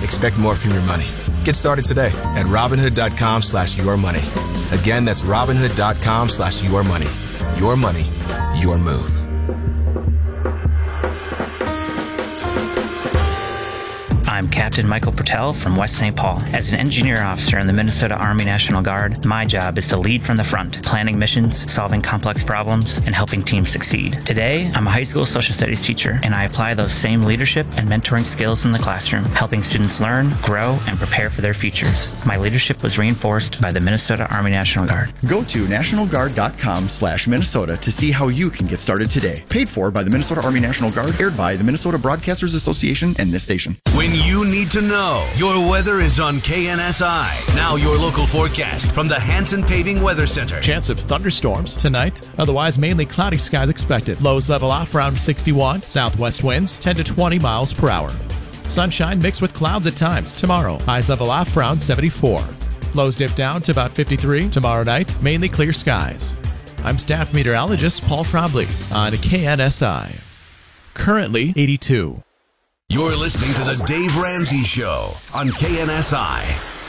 expect more from your money. Get started today at Robinhood.com/yourmoney. Again, that's Robinhood.com/yourmoney. Your money, your move. I'm Captain Michael Pertell from West St. Paul. As an engineer officer in the Minnesota Army National Guard, my job is to lead from the front, planning missions, solving complex problems, and helping teams succeed. Today, I'm a high school social studies teacher, and I apply those same leadership and mentoring skills in the classroom, helping students learn, grow, and prepare for their futures. My leadership was reinforced by the Minnesota Army National Guard. Go to nationalguard.com/Minnesota to see how you can get started today. Paid for by the Minnesota Army National Guard, aired by the Minnesota Broadcasters Association and this station. When you need to know, your weather is on KNSI. Now your local forecast from the Hanson Paving Weather Center. Chance of thunderstorms tonight. Otherwise, mainly cloudy skies expected. Lows level off around 61. Southwest winds 10 to 20 miles per hour. Sunshine mixed with clouds at times. Tomorrow, highs level off around 74. Lows dip down to about 53. Tomorrow night, mainly clear skies. I'm staff meteorologist Paul Trombley on KNSI. Currently 82. You're listening to the Dave Ramsey Show on KNSI.